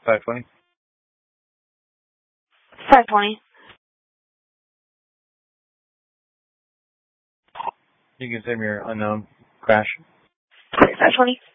520. 520. You can send me your unknown crash. Okay, 520.